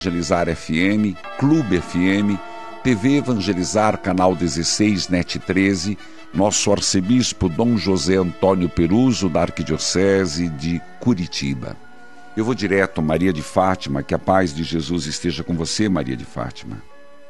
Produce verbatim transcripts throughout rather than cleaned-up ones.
Evangelizar F M, Clube F M, T V Evangelizar, Canal dezesseis, Net treze, nosso arcebispo Dom José Antônio Peruso, da Arquidiocese de Curitiba. Eu vou direto, Maria de Fátima, que a paz de Jesus esteja com você, Maria de Fátima.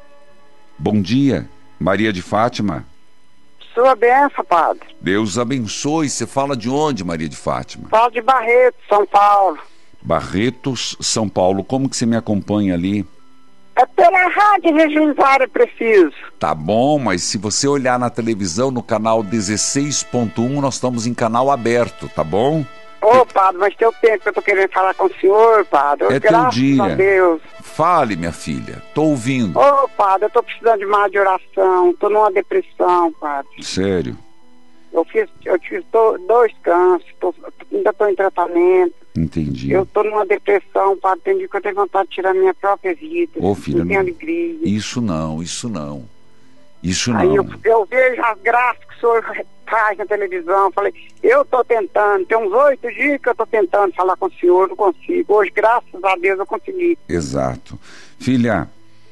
Bom dia, Maria de Fátima. Sua benção, padre. Deus abençoe. Você fala de onde, Maria de Fátima? Falo de Barreto, São Paulo. Barretos, São Paulo. Como que você me acompanha ali? É pela rádio Evangelizar, é preciso. Tá bom, mas se você olhar na televisão, no canal dezesseis ponto um, nós estamos em canal aberto, tá bom? Ô, padre, mas tem o tempo que eu tô querendo falar com o senhor, padre. É teu dia. Graças a Deus. Fale, minha filha, tô ouvindo. Ô, padre, eu tô precisando de mais de oração, tô numa depressão, padre. Sério? Eu fiz, eu tive to, dois cânceres, tô, ainda tô em tratamento. Entendi. Eu tô numa depressão, padre, tem dia que eu tenho vontade de tirar minha própria vida. Ô, filha, não tenho não, alegria. isso não, isso não. Isso Aí não. eu, eu vejo as graças que o senhor faz na televisão, falei, eu tô tentando, tem uns oito dias que eu tô tentando falar com o senhor, não consigo. Hoje, graças a Deus, eu consegui. Exato. Filha,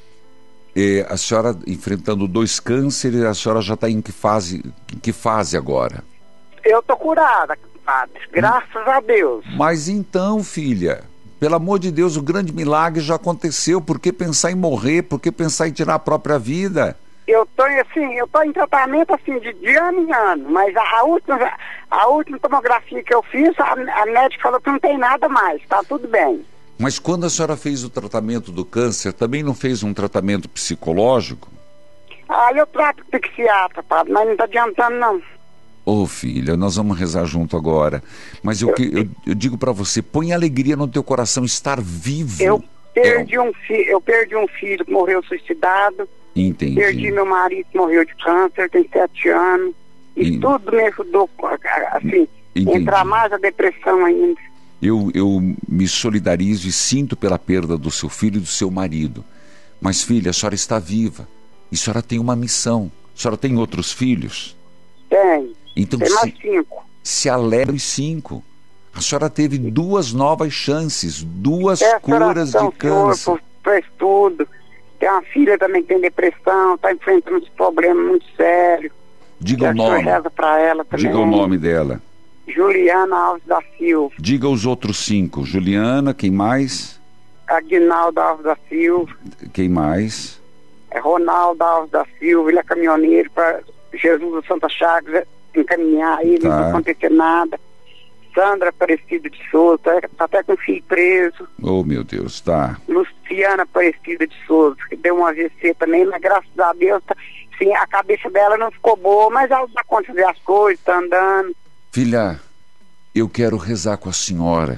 eh, a senhora enfrentando dois cânceres, a senhora já está em que fase, em que fase agora? Eu tô curada, padre, graças hum. a Deus. Mas então, filha, pelo amor de Deus, o grande milagre já aconteceu. Por que pensar em morrer? Por que pensar em tirar a própria vida? Eu tô assim, eu tô em tratamento assim de, de ano em ano, mas a, a, última, a última tomografia que eu fiz, a, a médica falou que não tem nada mais, tá tudo bem. Mas quando a senhora fez o tratamento do câncer, também não fez um tratamento psicológico? Ah, eu trato com psiquiatra, padre, mas não tá adiantando não. Ô, oh, filha, nós vamos rezar junto agora. Mas eu, eu, eu digo pra você, põe alegria no teu coração, estar vivo. Eu perdi, é... um, fi, eu perdi um filho que morreu suicidado. Entendi. Perdi meu marido que morreu de câncer, tem sete anos. E Entendi. Tudo me ajudou, assim, Entendi. entrar mais a depressão ainda. Eu, eu me solidarizo e sinto pela perda do seu filho e do seu marido. Mas, filha, a senhora está viva. E a senhora tem uma missão. A senhora tem outros filhos? Tem. Então, tem mais se, cinco. Se alegra os cinco. A senhora teve duas novas chances, duas Essa curas oração, de câncer. Senhor, fez tudo. Tem uma filha também que tem depressão, está enfrentando esse problema muito sério. Diga o nome. Reza pra ela também. Diga o nome dela. Juliana Alves da Silva. Diga os outros cinco. Juliana, quem mais? Aguinaldo Alves da Silva. Quem mais? É Ronaldo Alves da Silva, ele é caminhoneiro para Jesus do Santa Chagas encaminhar aí, tá. Não acontecer nada. Sandra Aparecida de Souza, tá até com o filho preso. Oh, meu Deus, tá. Luciana Aparecida de Souza, que deu um A V C também, mas graças a Deus, tá, sim, a cabeça dela não ficou boa, mas ela dá conta de fazer as coisas, tá andando. Filha, eu quero rezar com a senhora.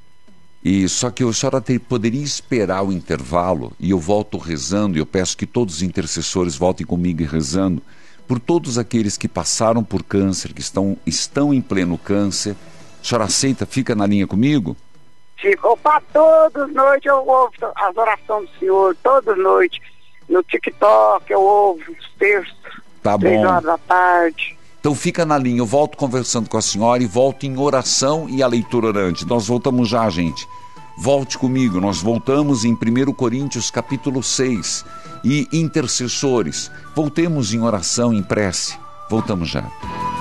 E só que a senhora ter, poderia esperar o intervalo, e eu volto rezando, e eu peço que todos os intercessores voltem comigo e rezando, por todos aqueles que passaram por câncer, que estão, estão em pleno câncer. A senhora aceita? Fica na linha comigo? Tipo, opa, todas noites eu ouvo as orações do senhor, todas noites. No TikTok eu ouvo os textos. Tá bom. Três horas da tarde. Então fica na linha, eu volto conversando com a senhora e volto em oração e a leitura orante. Nós voltamos já, gente. Volte comigo, nós voltamos em primeiro Coríntios capítulo seis. E intercessores, voltemos em oração, em prece. Voltamos já.